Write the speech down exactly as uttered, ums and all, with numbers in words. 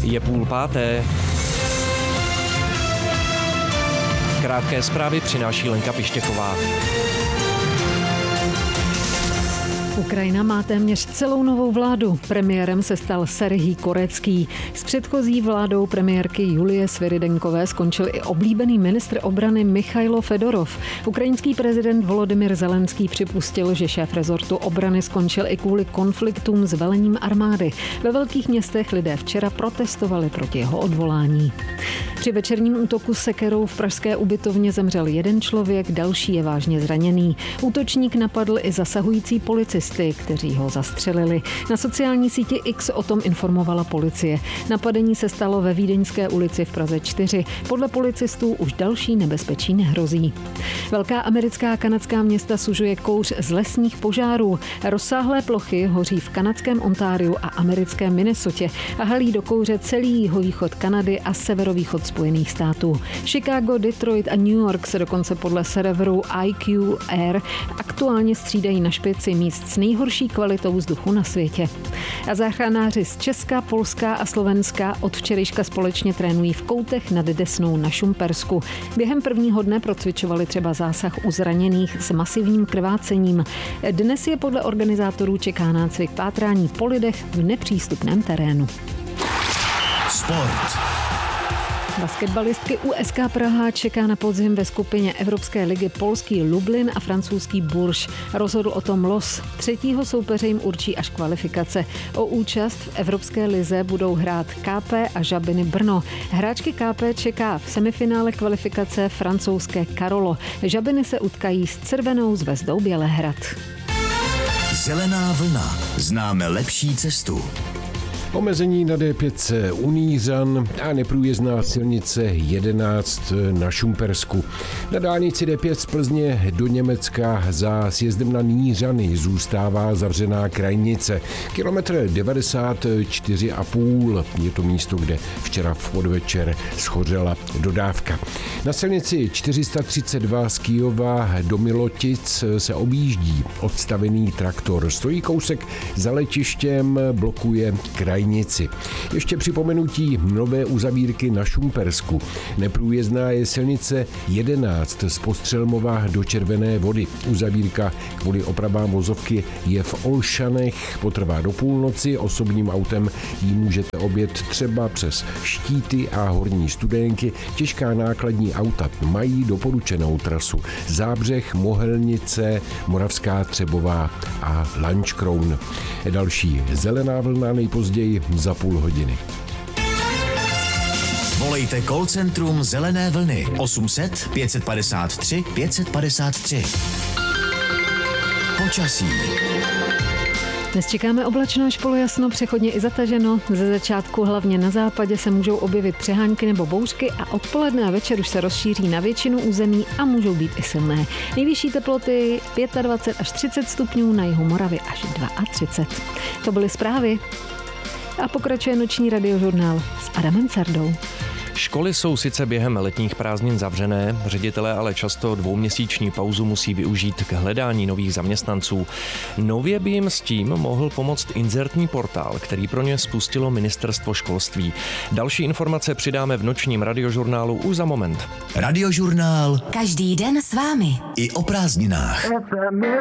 Je půl páté. Krátké zprávy přináší Lenka Pištěková. Ukrajina má téměř celou novou vládu. Premiérem se stal Serhij Korecký. S předchozí vládou premiérky Julie Sviridenkové skončil i oblíbený ministr obrany Michailo Fedorov. Ukrajinský prezident Volodymyr Zelenský připustil, že šéf rezortu obrany skončil i kvůli konfliktům s velením armády. Ve velkých městech lidé včera protestovali proti jeho odvolání. Při večerním útoku s sekerou v pražské ubytovně zemřel jeden člověk, další je vážně zraněný. Útočník napadl i zasahující policisty, kteří ho zastřelili. Na sociální síti X o tom informovala policie. Napadení se stalo ve Vídeňské ulici v Praze čtyři. Podle policistů už další nebezpečí nehrozí. Velká americká a kanadská města sužuje kouř z lesních požárů. Rozsáhlé plochy hoří v kanadském Ontariu a americkém Minnesotě a halí do kouře celý jihovýchod Kanady a severovýchod Spojených států. Chicago, Detroit a New York se dokonce podle serveru I Q Air aktuálně střídají na špici míst s nejhorší kvalitou vzduchu na světě. A záchranáři z Česka, Polska a Slovenska od včerejška společně trénují v Koutech nad Desnou na Šumpersku. Během prvního dne procvičovali třeba zásah u zraněných s masivním krvácením. Dnes je podle organizátorů čeká nácvik pátrání po lidech v nepřístupném terénu. Sport. Basketbalistky U S K Praha čeká na podzim ve skupině Evropské ligy polský Lublin a francouzský Bourges. Rozhodl o tom los. Třetího soupeře jim určí až kvalifikace. O účast v Evropské lize budou hrát K P a Žabiny Brno. Hráčky K P čeká v semifinále kvalifikace francouzské Karolo. Žabiny se utkají s Červenou zvezdou Bělehrad. Zelená vlna. Známe lepší cestu. Omezení na D pět u Nířan a neprůjezdná silnice jedenáct na Šumpersku. Na dálnici D pět z Plzně do Německa za sjezdem na Nířany zůstává zavřená krajnice. Kilometr devadesát čtyři a půl je to místo, kde včera v podvečer schořela dodávka. Na silnici čtyři sta třicet dva z Kyjova do Milotic se objíždí odstavený traktor. Stojí kousek za letištěm, blokuje krajnici. Ještě připomenutí nové uzavírky na Šumpersku. Neprůjezdná je silnice jedenáct z Postřelmova do Červené Vody. Uzavírka kvůli opravám vozovky je v Olšanech, potrvá do půlnoci. Osobním autem ji můžete objet třeba přes Štíty a Horní Studénky. Těžká nákladní auta mají doporučenou trasu Zábřeh, Mohelnice, Moravská Třebová a Lanškroun. Další zelená vlna nejpozději za půl hodiny. Volejte call centrum Zelené vlny osm set pět padesát tři pět padesát tři. Počasí. Dnes čekáme oblačno až polojasno, přechodně i zataženo. Ze začátku hlavně na západě se můžou objevit přehánky nebo bouřky a odpoledne a večer už se rozšíří na většinu území a můžou být i silné. Nejvyšší teploty dvacet pět až třicet stupňů, na jihu Moravy až třicet dva. To byly zprávy. A pokračuje noční radiožurnál s Adamem Sardou. Školy jsou sice během letních prázdnin zavřené, ředitelé ale často dvouměsíční pauzu musí využít k hledání nových zaměstnanců. Nově by jim s tím mohl pomoct inzertní portál, který pro ně spustilo Ministerstvo školství. Další informace přidáme v nočním radiožurnálu už za moment. Radiožurnál. Každý den s vámi. I o prázdninách.